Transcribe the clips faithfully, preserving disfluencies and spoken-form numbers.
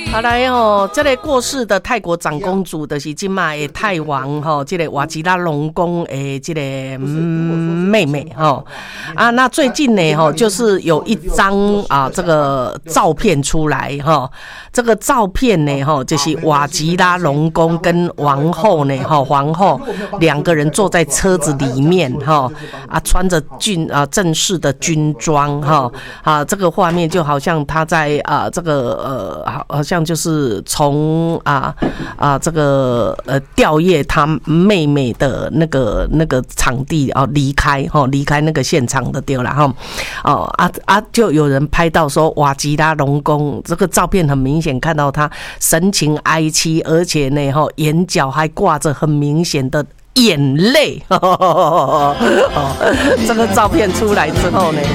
好来哦，这个过世的泰国长公主就是今嘛的泰王哈，这个瓦吉拉隆功的这个、嗯、妹妹哈啊。那最近呢哈，就是有一张啊这个照片出来哈，这个照片呢哈，就是瓦吉拉隆功跟王后呢哈，皇后两个人坐在车子里面哈啊，穿着军啊正式的军装哈啊，这个画面就好像他在啊这个呃好好像。就是从啊啊这个呃吊唁他妹妹的那个那个场地哦离开哈离开那个现场的丢了哈哦啊啊就有人拍到说瓦吉拉隆功这个照片很明显看到他神情哀戚，而且呢哈眼角还挂着很明显的眼泪。哦，这个照片出来之后呢。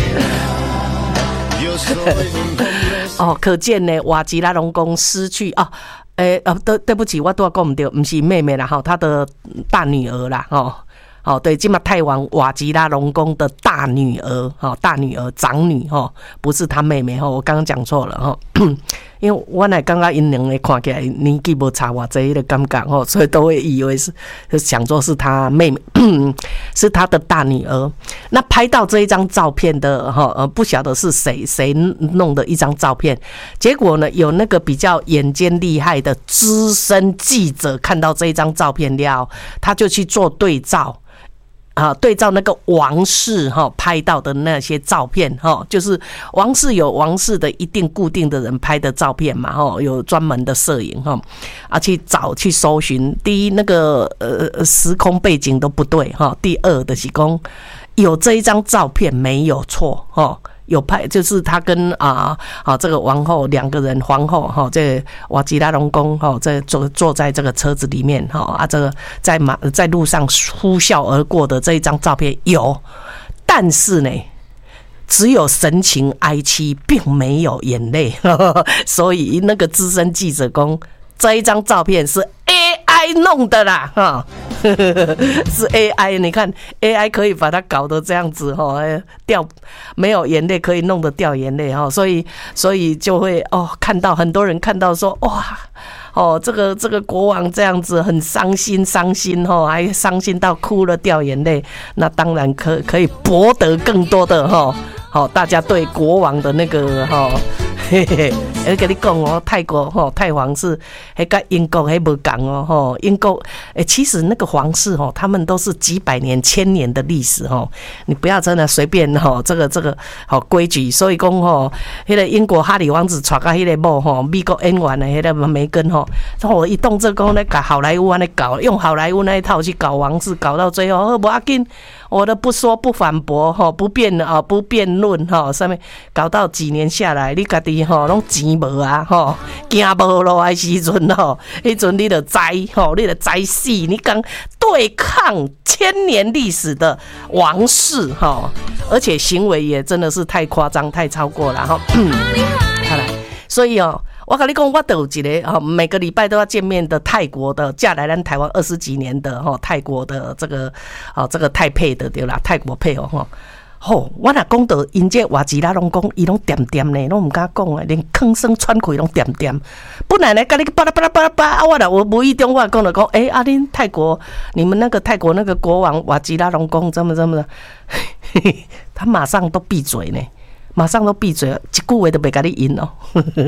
哦，可见呢，瓦吉拉隆功失去哦，诶、欸，呃，对，对不起，我都要讲唔对，不是妹妹啦，哈，她的大女儿啦，哈，哦，对，今嘛泰王瓦吉拉隆功的大女儿，哈，大女儿长女，哈，不是她妹妹，哈，我刚刚讲错了，哈。因为我乃刚刚因两个看起来年纪无差偌济的感觉吼，所以都会以为是想说是他妹妹，是他的大女儿。那拍到这一张照片的哈，呃，不晓得是谁谁弄的一张照片，结果呢，有那个比较眼尖厉害的资深记者看到这一张照片了，他就去做对照。啊，对照那个王室哈拍到的那些照片哈，就是王室有王室的一定固定的人拍的照片嘛哈，有专门的摄影哈，啊去找去搜寻，第一那个呃时空背景都不对哈，第二的是讲有这一张照片没有错哈。有拍，就是他跟啊啊这个王后两个人，皇后哈，这瓦吉拉隆功哈，这坐坐在这个车子里面哈啊，这个在马在路上呼啸而过的这一张照片有，但是呢，只有神情哀戚，并没有眼泪，呵呵，所以那个资深记者说，这一张照片是 A I 弄的啦，哈。是 A I， 你看 A I 可以把它搞得这样子哈，掉没有眼泪可以弄得掉眼泪哈，所以所以就会哦看到很多人看到说哇哦这个这个国王这样子很伤心伤心哈，还伤心到哭了掉眼泪，那当然可可以博得更多的哈好大家对国王的那个哈。嘿嘿，我跟你讲哦，泰国吼泰皇是迄跟英国迄无共哦吼，英国诶、欸，其实那个皇室吼，他们都是几百年、千年的历史吼，你不要真的随便吼这个这个好规矩，所以讲吼，迄个英国哈里王子娶到迄个某吼，美国演员的迄个梅根吼，吼一动这讲咧搞好莱坞安尼搞，用好莱坞那一套去搞王室，搞到最后，无要紧。我的不说不反驳哈，不辩啊不辩论哈，上面搞到几年下来，你家己吼拢钱无啊吼，行无路的时阵吼，迄阵你就知吼，你就知死，你讲对抗千年历史的王室哈，而且行为也真的是太夸张、太超过了哈。好来，所以哦。我跟你讲，我都有一个每个礼拜都要见面的泰国的嫁来咱台湾二十几年的哈泰国的这个哦这个泰配的对啦，泰国配偶哈。吼，我若讲到因这瓦吉拉隆功，伊拢点点呢，拢唔敢讲啊，连吭声喘气拢点点。本来呢，跟你巴拉巴拉巴拉巴拉，啊，我啦，我无意中我讲了讲，诶、欸，啊，恁泰国，你们那个泰国那个国王瓦吉拉隆功怎么怎么的，他马上都闭嘴呢，马上都闭嘴，一句话都袂甲你应哦。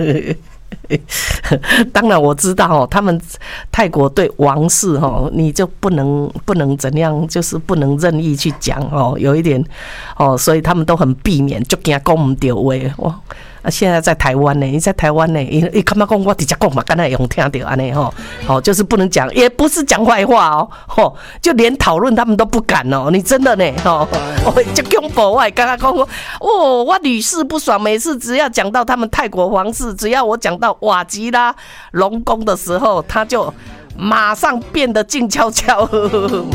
当然我知道哦，他们泰国对王室哦，你就不能不能怎样，就是不能任意去讲哦，有一点哦，所以他们都很避免，就惊讲唔对话哇。啊，现在在台湾呢，你在台湾呢，伊伊干嘛讲我直接讲嘛，刚才用听到安尼吼，哦，就是不能讲，也不是讲坏话哦，吼，就连讨论他们都不敢哦，你真的呢，吼，哦，就恐怖，我刚刚讲哦，我屡试不爽，每次只要讲到他们泰国皇室，只要我讲到瓦吉拉隆功的时候，他就马上变得静悄悄。呵呵呵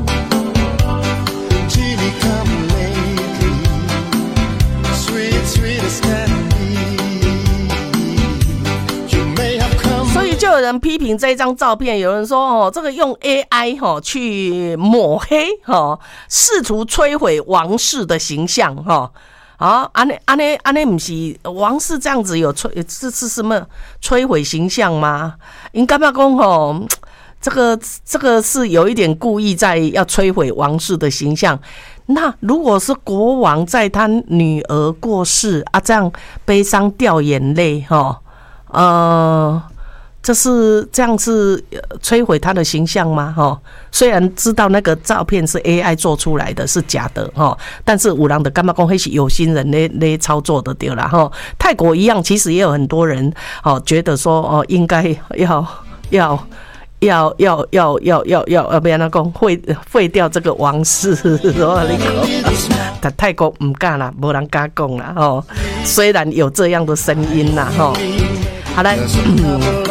就有人批评这一张照片，有人说哦，这个用 A I 哈去抹黑哈，试图摧毁王室的形象哈啊，安尼安尼安尼，不是王室这样子有摧，这是什么摧毁形象吗？因感觉讲吼，这个这个是有一点故意在要摧毁王室的形象。那如果是国王在他女儿过世啊，这样悲伤掉眼泪，哈，呃。这是这样是摧毁他的形象吗？哈，虽然知道那个照片是 A I 做出来的，是假的哈，但是有人的干嘛讲，那是有心人来来操作的对啦哈。泰国一样，其实也有很多人哦觉得说哦应该要要要要要要要要要不然那讲废废掉这个王室，但泰国唔敢啦，没人敢讲啦哈。虽然有这样的声音啦哈，好来。嗯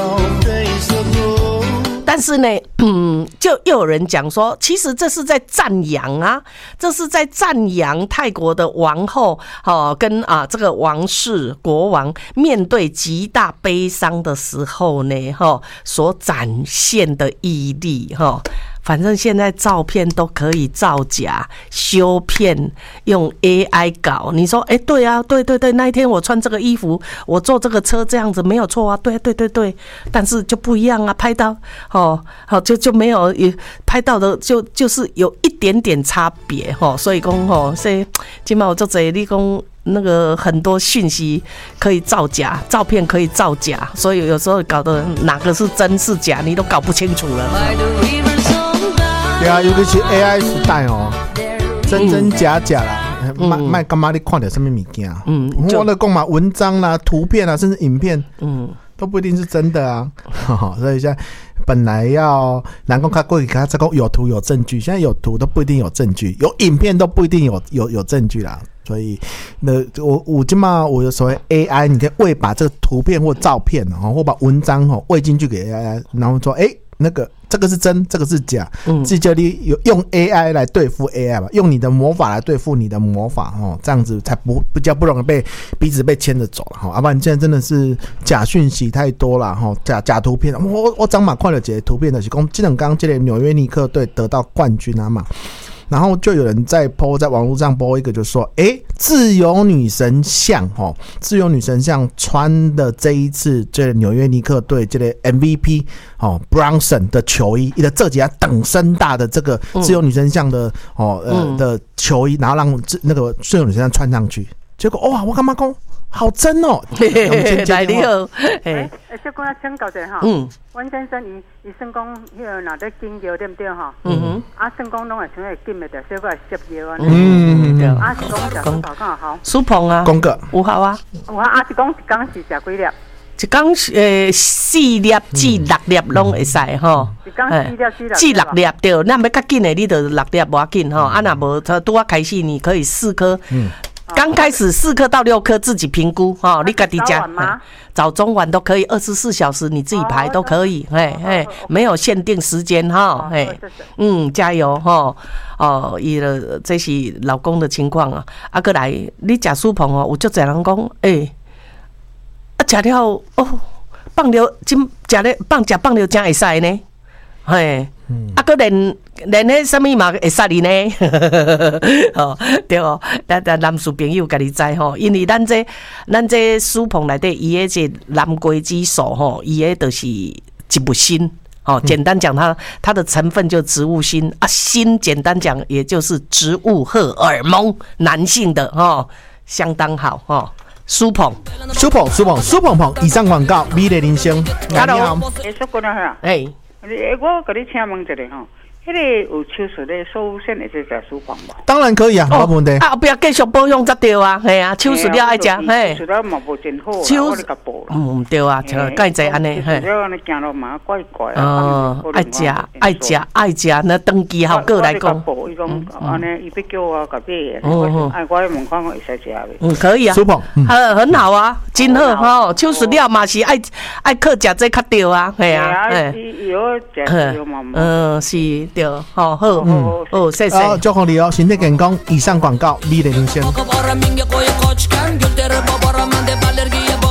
但是呢，嗯，就又有人讲说，其实这是在赞扬啊，这是在赞扬泰国的王后，哦，跟啊这个王室国王面对极大悲伤的时候呢，哈、哦，所展现的毅力，哈、哦。反正现在照片都可以造假、修片，用 A I 搞。你说，哎、欸，对啊，对对对，那一天我穿这个衣服，我坐这个车这样子没有错啊，对对对对，但是就不一样啊，拍到哦，好就就没有，拍到的就就是有一点点差别哦，所以讲哦，所以今嘛我就这里讲。那个很多讯息可以造假，照片可以造假，所以有时候搞得哪个是真是假，你都搞不清楚了。 对啊，尤其是 A I 时代哦，真真假假啦，卖卖干嘛？你看到什么物件？嗯，我的讲嘛，文章啦、图片啦，甚至影片，嗯，都不一定是真的啊。所以现在本来要南宫看过去看，这个有图有证据，现在有图都不一定有证据，有影片都不一定有有有证据啦。所以，那我我今嘛，我有所谓 A I， 你可以喂把这个图片或照片哦，或把文章哦喂进去给 A I， 然后说，哎、欸，那个这个是真，这个是假，嗯，自己就有用 A I 来对付 A I 吧，用你的魔法来对付你的魔法哦，这样子才不比较不容易被鼻子被牵着走了哈，要不然现在真的是假讯息太多了哈，假假图片，我我张马看了几个图片的是讲，这两刚这个纽约尼克队得到冠军啊嘛。然后就有人在 po 在网络上 po 一个，就说，哎，自由女神像哦，自由女神像穿的这一次这纽约尼克队这个 M V P 哦 Brunson 的球衣，一个这几家等身大的这个自由女神像的哦呃的球衣，然后让那个自由女神像穿上去，结果哇，我干嘛讲好真哦！ 来你好， 哎，小姑娘请教者哈，嗯，阮先生伊伊算讲迄个若在金桥对不对哈？嗯哼，啊算讲拢会像会金的着，小可会摄药啊。嗯，对。啊是讲食苏泡敢有效？ 苏碰啊， 讲个有效啊。 有啊，啊是讲一工是食几粒？ 一工诶四粒至六粒拢会使吼。 一工四粒至六至六粒对，咱要较紧的你就六粒无要紧吼，啊若无拄啊开始你可以四颗。嗯。刚开始四颗到六颗自己评估哈，你自己加，早中晚都可以，二十四小时你自己排都可以，哎哎，没有限定时间哈，哎，嗯，加油哈，哦，伊的这是老公的情况啊，啊，过来你吃苏碰哦，有足侪人讲，哎，啊，吃了哦，放了真吃了放吃放了真会使呢，嘿。啊，个连连迄什么嘛会杀你呢？哦，对哦，咱咱男士朋友家己知吼，因为咱这咱这苏碰内底伊迄这蓝桂激素吼，伊迄就是植物锌。哦，简单讲它，它的成分就植物锌啊，锌简单讲也就是植物荷尔蒙，男性的哦，相当好哦。苏碰， 苏碰，苏碰，苏碰碰，以上广告，美丽人生。 Hello， 哎，小姑娘哈， 哎。 诶，我甲你请问一下吼，迄个有手术咧，手术会使食苏碰无？ 当然可以啊，没问题。 啊，不要继续保养才对啊，系啊，手术了爱食，嘿。 手术了嘛无真好，我咧甲补啦。 嗯，对啊，就介济安尼，嘿。 手术了安尼行路嘛怪怪啊。 哦，爱食，爱食，爱食，那登记效果来讲。 补伊讲安尼，伊要叫我甲买，嗯哎，我问看我会使食未？ 嗯，可以啊。 苏碰， 很很好啊，真好吼。手术了嘛是爱爱靠食这较对啊，系啊， 嘿。 嗯，是对，好好，嗯，哦，谢谢。 好，祝福你哦，身体健康。以上广告，美丽人生。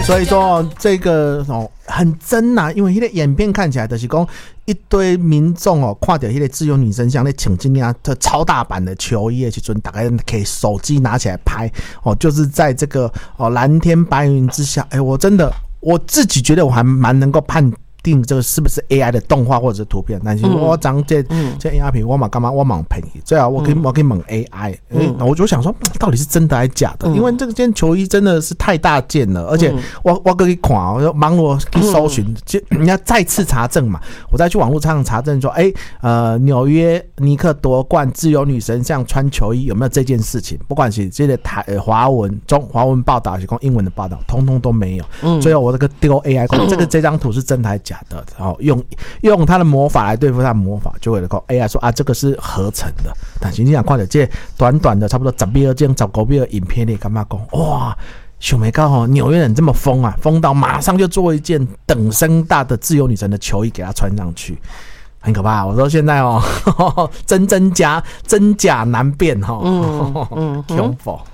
所以说这个哦很真呐、啊，因为那个影片看起来就是讲一堆民众哦，看到那个自由女神像那请今天这超大版的球衣的时阵，大概可以手机拿起来拍哦，就是在这个哦蓝天白云之下，哎，我真的我自己觉得我还蛮能够判定这个是不是 A I 的动画或者是图片，但是我讲这、嗯、这 A I 片我嘛干嘛我蛮便宜，最好我可以、嗯、我可以问 A I， 嗯，我就想说到底是真的还是假的、嗯？因为这个件球衣真的是太大件了，而且我我可以看，我就忙我去搜寻，就人家再次查证嘛，我再去网络上查证说，哎、欸，呃，纽约尼克夺冠，自由女神像穿球衣有没有这件事情？不管是这个台华文中华文报道还是讲英文的报道，通通都没有。嗯，最后我这个丢 A I， 这个这张图是真的还是假的？然后用用他的魔法来对付他的魔法，就会讲 A I 说啊，这个是合成的。但是你想看到这短短的差不多十秒钟、十五秒的影片里，干嘛讲哇？想没到哦，纽约人这么疯啊，疯到马上就做一件等身大的自由女神的球衣给他穿上去，很可怕。我说现在哦，真真假真假难辨哈、哦，嗯嗯，恐怖。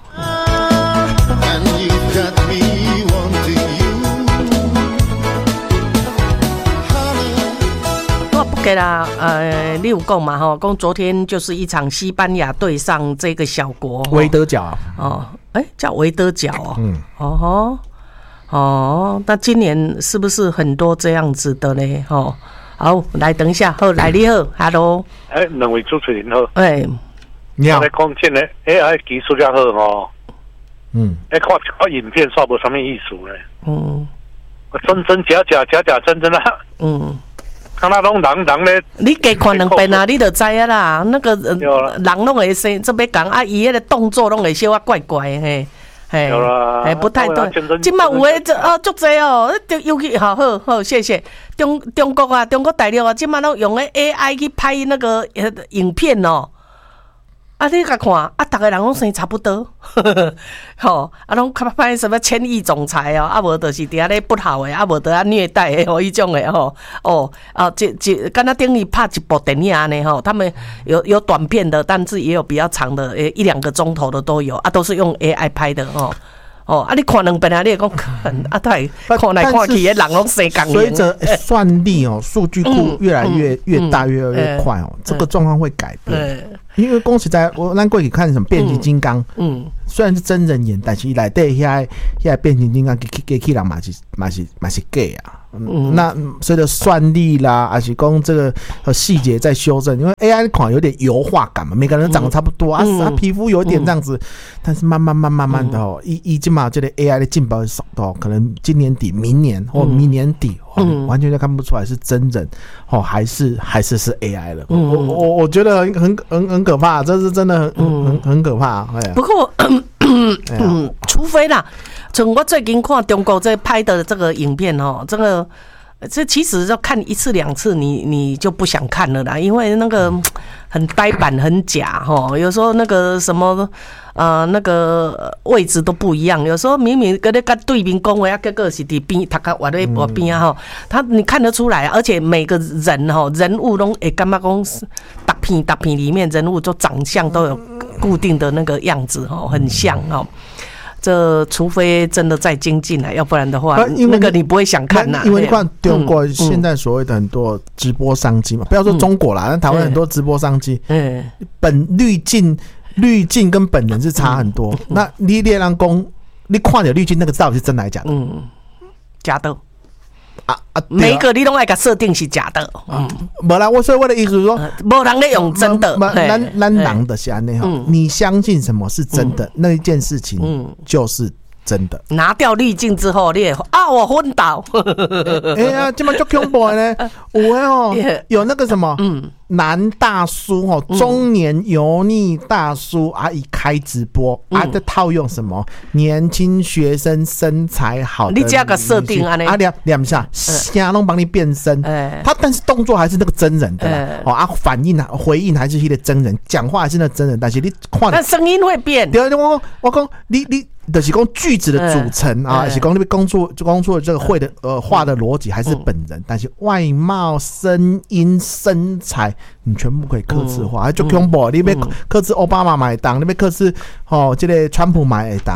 对啦，呃，你有讲嘛吼，讲昨天就是一场西班牙对上这个小国维德角哦，哎、欸，叫维德角哦，嗯，哦哦，那今年是不是很多这样子的呢？哦，好，来等一下，好，来你好 ，Hello， 哎，两位主持人好， 哎， 你好， 我讲真的 A I 技术了好哦，嗯，哎，看看影片煞无什么意思呢？嗯，真真假假，假假真真啊，嗯。看那拢人人咧， 你加看两遍啊，你就知啊啦。那个人拢会生，这边讲啊，伊迄个动作拢会小啊怪怪嘿，嘿，嘿，不太对。今麦有诶，这哦，足济哦，尤其好好好，谢谢。中中国啊，中国大陆啊，今麦拢用诶 A I 去拍那个影片哦。啊，你甲看啊，逐个人拢生差不多，吼，啊，拢拍拍什么千亿总裁哦，啊，无就是伫遐咧不好诶，啊，无得啊虐待诶，吼，迄种诶，吼，哦，啊，这这，敢若等于拍一部电影安尼吼，他们有有短片的，但是也有比较长的，诶，一两个钟头的都有，啊，都是用 A I 拍的，吼。哦，啊！你看两遍啊，你也讲看啊，对，看来看去，诶，人拢生共。 随着算力哦，数据库越来越、嗯、越大，越来越快哦，嗯、这个状况会改变。嗯、因为讲实在，我咱过去看什么变形金刚，嗯，嗯虽然是真人演，但是伊内底遐遐变形金刚机机器人嘛是嘛是嘛是假啊。嗯、那随着算力啦，还是讲这个细节在修正，因为 A I 款有点油画感嘛，每个人长得差不多、嗯、啊，啊皮肤有点这样子，嗯、但是慢慢慢慢慢的哦，一一今嘛这个 A I 的进步速度，可能今年底、明年或明年底，嗯、完全就看不出来是真人哦，还是还是是 A I 了。嗯、我我我觉得很很很很可怕，这是真的很、嗯、很很可怕。哎、 不过，嗯，除非啦。从我最近看中国在拍的这个影片哦，这个这其实要看一次两次你，你你就不想看了啦，因为那个很呆板、很假哈。有时候那个什么呃那个位置都不一样，有时候明明跟那个对面讲话，结果是伫边他个我在我边啊哈，他你看得出来，而且每个人哈人物都诶干嘛讲大片大片里面人物就长相都有固定的那个样子哈，很像哈。这除非真的再精进了，要不然的话，那个你不会想看呐。 因为你看中国现在所谓的很多直播商机嘛，不要说中国啦，那台湾很多直播商机，嗯，本滤镜滤镜跟本人是差很多。那你猎人公，你看着滤镜那个到底是真的还是假的？嗯， 假的。啊啊！每一个你都爱个设定是假的，嗯， 没啦。我所以我的意思是说， 没人在用真的。 咱咱人的是安尼哈，你相信什么是真的，那一件事情就是真的。 拿掉滤镜之后，你也啊，我昏倒。 哎呀，这么就恐怖呢？有哦，有那个什么，嗯。男大叔哦，中年油腻大叔啊，一开直播、嗯、啊，在套用什么年轻学生身材好的， 你加个设定啊， 啊两两下，瞎弄帮你变身，欸、他但是动作还是那个真人的啦，欸、哦啊，反应啊回应还是那个真人，讲话还是那个真人，但是你看， 但声音会变。 对，我我讲你你。就是讲句子的组成啊，还是讲那边工作工作这个会的呃话的逻辑还是本人，但是外貌、声音、身材，你全部可以客制化，就恐怖！你要客制奥巴马买单，你要客制哦，这个川普买会当。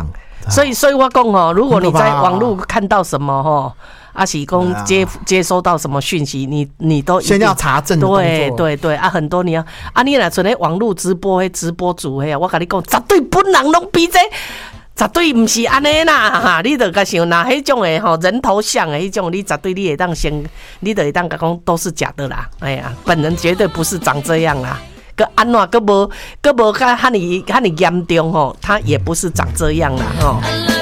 所以所以我讲哦，如果你在网络看到什么哦。啊，是讲接接收到什么讯息，你你都先要查证的动作。 对对对啊，很多你要啊，你若像咧网络直播迄直播主迄，我甲你讲，绝对本人拢比这，绝对唔是安尼啦哈！你著甲想那迄种诶吼人头像诶迄种，你绝对你会当先，你著会当甲讲都是假的啦。哎呀，本人绝对不是长这样啦。个安怎个无个无较哈尼哈尼严重吼，他也不是长这样啦吼。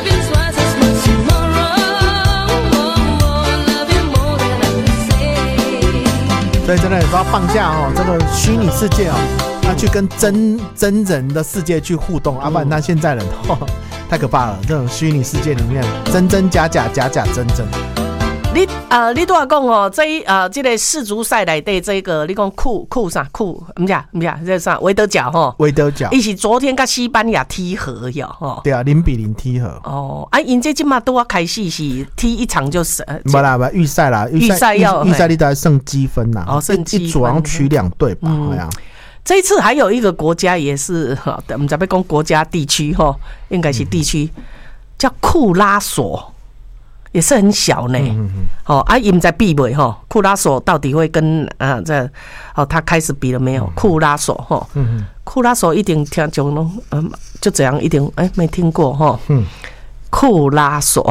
所以真的有时候放下哦，这个虚拟世界哦，要去跟真真人的世界去互动，啊，不然那现在人哦太可怕了。这种虚拟世界里面，真真假假，假假真真。 你呃，你拄仔讲哦，这呃，这个世足赛内底这个，你讲库库啥库？唔是唔是，这啥维德角吼？ 维德角， 伊是昨天跟西班牙踢和哟吼。 对啊，零比零踢和。 哦，啊，因这今嘛都要开始是踢一场就是。 没啦，没预赛啦， 预赛要预赛你大概剩积分啦。 哦，剩积分。 一组好像取两队吧，好像。 这一次还有一个国家也是哈，我们这边讲国家地区哈，应该是地区、嗯、叫库拉索。也是很小呢，嗯嗯哦啊，伊唔在比袂吼，库拉索到底会跟啊这哦，他开始比了没有？嗯、库拉索哈，嗯、库拉索一定听就拢嗯，就这样一定哎、欸、没听过哈，嗯、库拉索，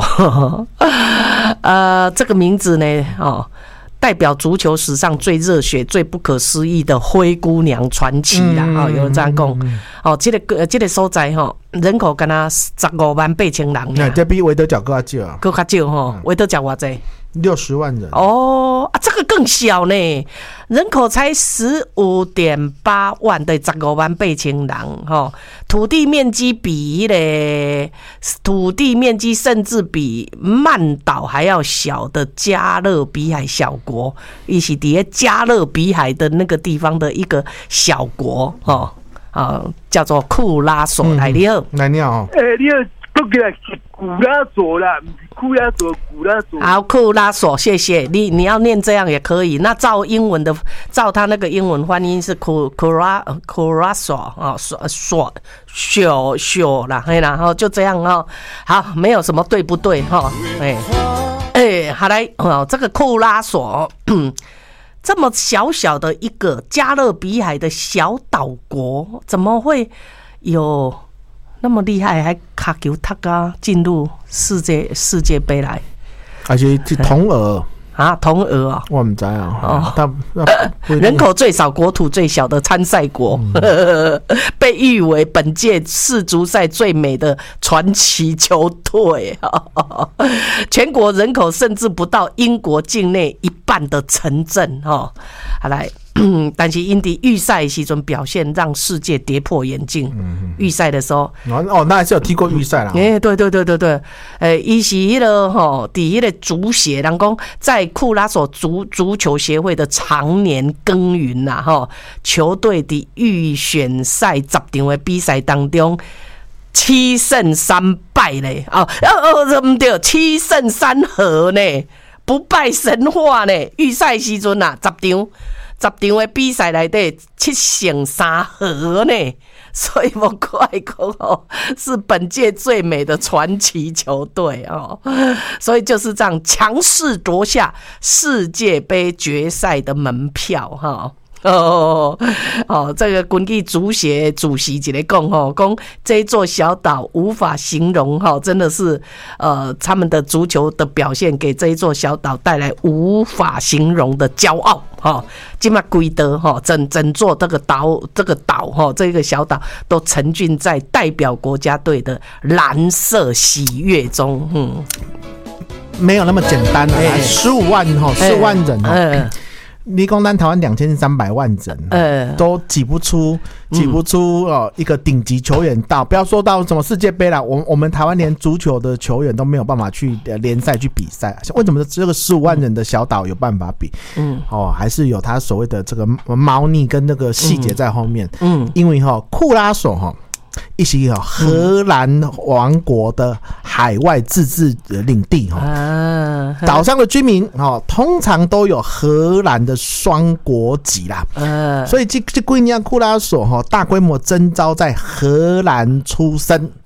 呃，这个名字呢哦。代表足球史上最热血、最不可思议的灰姑娘传奇啦！哦、嗯，有人这样讲。嗯、哦，这个这个所在吼，人口敢若十五万八千人。 那这比维德角更较少， 更较少吼。维德角偌济？ 六十万人。 哦啊，这个更小呢，人口才十五点八万的十五万八千人吼，土地面积比嘞，土地面积甚至比曼岛还要小的加勒比海小国，伊是伫咧加勒比海的那个地方的一个小国吼，啊，叫做库拉索。 嗯、 来你好， 来你好， 哎、欸，你好，都给是古拉索啦，不是库拉索，古拉索。 好，库拉索，谢谢你。你要念这样也可以。那照英文的，照他那个英文翻译是库库拉库拉索啊，索索小小啦，嘿，然后就这样哦。好，没有什么对不对哈？哎哎，好来哦，这个库拉索。这么小小的一个加勒比海的小岛国，怎么会有那么厉害，还卡球踢啊进入世界世界杯来？ 而且是同额啊，同额啊， 我唔知啊。哦，他人口最少、国土最小的参赛国，嗯、被誉为本届世足赛最美的传奇球队。全国人口甚至不到英国境内一半的城镇。哈，好来。但是因伫预赛的时阵表现让世界跌破眼镜。预赛的时候， 哦，那还是有踢过预赛啦。 哎、欸，对对对对对，呃，伊是迄个吼，伫迄个足协，人讲在库拉索足足球协会的常年耕耘呐，吼，球队伫预选赛十场的比赛当中，七胜三败嘞，哦哦哦，唔对，七胜三和呢，不败神话呢，预赛时阵呐，十场。十场的比赛内底七胜三和呢，所以我怪讲哦，是本届最美的传奇球队哦，所以就是这样强势夺下世界杯决赛的门票哈。哦哦，这个根据足协主席一个讲吼，讲这一座小岛无法形容哈，真的是呃他们的足球的表现给这一座小岛带来无法形容的骄傲哈。今嘛规德哈，整整座这个岛这个岛哈，这个小岛都沉浸在代表国家队的蓝色喜悦中，嗯， 没有那么简单的，十五万哈，十五万人哦。欸你讲咱台湾两千三百万人，呃，都挤不出，挤不出哦一个顶级球员到，不要说到什么世界杯啦，我我们台湾连足球的球员都没有办法去联赛去比赛，为什么这个十五万人的小岛有办法比？嗯，哦，还是有他所谓的这个猫腻跟那个细节在后面。嗯，因为哈库拉索哈。一些荷兰王国的海外自治领地哈，岛上的居民哈通常都有荷兰的双国籍啦，所以这这几年库拉索哈大规模征召在荷兰出生，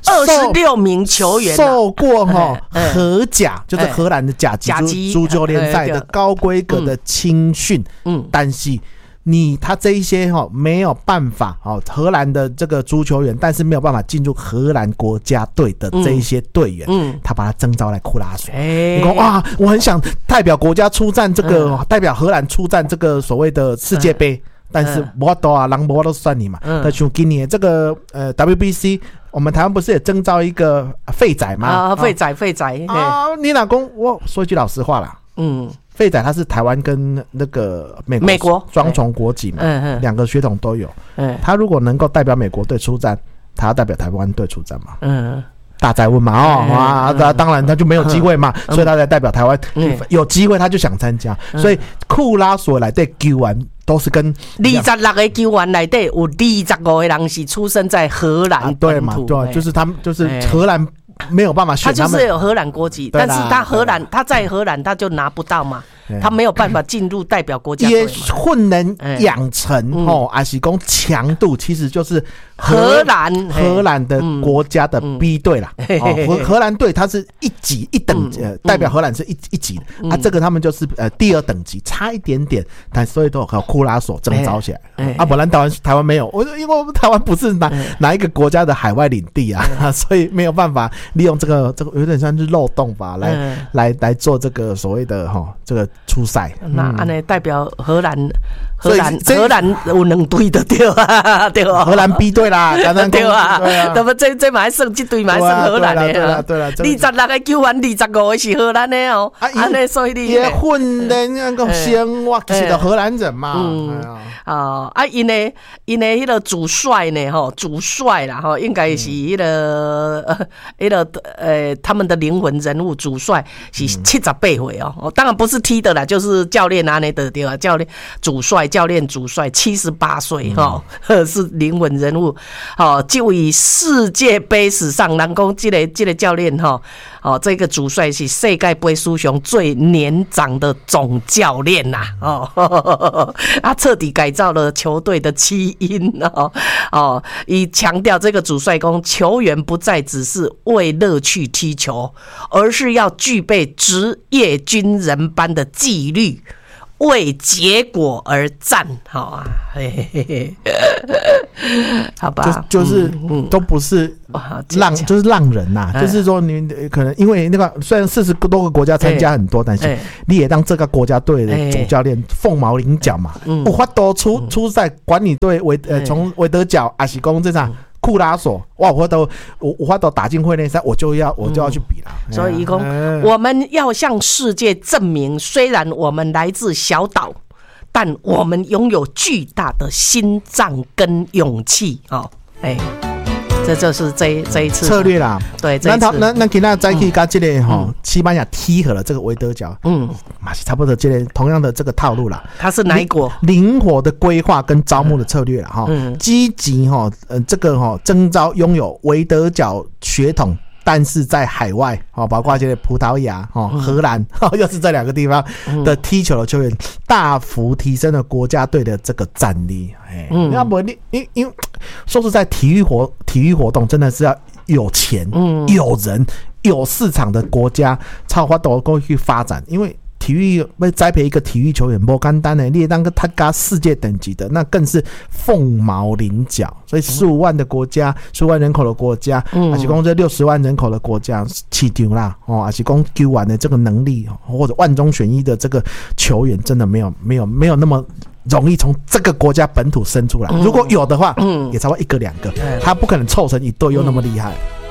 二十六名球员受过哈荷甲，就是荷兰的甲级足球联赛的高规格的青训，嗯，但是。你他这一些哈没有办法哦，荷兰的这个足球员，但是没有办法进入荷兰国家队的这一些队员，嗯，他把他征召来库拉索。欸、你说哇，我很想代表国家出战这个，嗯、代表荷兰出战这个所谓的世界杯，嗯、但是我都啊，狼博都算你嘛。那像今年这个呃 W B C， 我们台湾不是也征召一个废仔吗？ 啊，废仔废仔啊！你老公，我说一句老实话啦，嗯。废仔他是台湾跟那个美国美国双重国籍嘛，嗯、两个血统都有。嗯、他如果能够代表美国队出战，他要代表台湾队出战嘛？嗯，大哉问嘛，哦、嗯、啊，嗯、当然他就没有机会嘛，嗯、所以他才代表台湾。嗯、有机会他就想参加，嗯、所以库拉索来对球员都是跟二十六个球员里底有二十五个人是出生在荷兰、啊、 对嘛？对，就是他们就是荷兰。没有办法选他们， 他就是有荷兰国籍，但是他荷兰他在荷兰他就拿不到嘛，他没有办法进入代表国家队。也混能养成、嗯、哦，还是讲强度其实就是荷兰荷兰的国家的 B 队啦，嗯哦、荷荷兰队它是一级一等级、嗯，代表荷兰是一一级的、嗯、啊，这个他们就是呃第二等级，差一点点，但所以都有库拉索征召起来、欸欸、啊，不然台湾台湾没有，我因为我们台湾不是哪、欸、哪一个国家的海外领地啊，欸、所以没有办法。利用这个这个有点像是漏洞吧，来、嗯、来来做这个所谓的哈这个初赛。 那安尼代表荷兰，荷兰荷兰有两队的对啊，对啊， 荷兰 B 队啦， 对啊，那么这这嘛算这队嘛算荷兰的，对啦对啦。二十六个球员，二十五个是荷兰的哦，安尼所以你也混的那个生活是的荷兰人嘛， 嗯啊啊，因呢因呢迄个主帅呢吼，主帅啦吼，应该是迄个。呃，那个呃，他们的灵魂人物主帅是七十八岁哦，当然不是踢的啦，就是教练啊那的对吧？教练、主帅、教练、主帅，七十八岁哈，是灵魂人物。好、哦，就以世界杯史上，人讲这个这个教练哈，哦，这个主帅是世界杯史上最年长的总教练呐、啊，哦，呵呵呵他彻底改造了球队的基因哦，哦，以强调这个主帅讲球员不再只是为乐趣踢球，而是要具备职业军人般的纪律，为结果而战。好啊，嘿嘿嘿，好吧， 就就是、嗯、都不是浪，就是浪人呐、啊。就是说，你可能因为那个虽然四十多个国家参加很多，但是你也当这个国家队的主教练凤毛麟角嘛。我法度出出赛管理队维呃从维德角阿西公这场。库拉索哇，我都我我都打进会内赛，我就要我就要去比了。 嗯、所以讲、嗯，我们要向世界证明，虽然我们来自小岛，但我们拥有巨大的心脏跟勇气哦。哎，这就是这这一次策略啦。 对，这一次那那今仔再去跟这个哈西班牙踢和了这个维德角，嗯，嘛是差不多这个同样的这个套路啦。 他是哪一国？ 灵活的规划跟招募的策略啦，哈，积极哈，呃，这个哈征召拥有维德角血统，但是在海外哦，包括这个葡萄牙、哦荷兰，哦又是这两个地方的踢球的球员，大幅提升了国家队的这个战力。哎，要不你因因说实在，体育活体育活动真的是要有钱、嗯、有人、有市场的国家，才有法度过去发展，因为。体育要栽培一个体育球员不简单的，你也当个他家世界等级的，那更是凤毛麟角。所以十五万的国家，十五万人口的国家，嗯，还是讲这六十万人口的国家市场啦，哦，还是讲球员的这个能力，或者万中选一的这个球员，真的没有没有没有那么容易从这个国家本土生出来。如果有的话，嗯，也差不多一个两个，他不可能凑成一对又那么厉害。嗯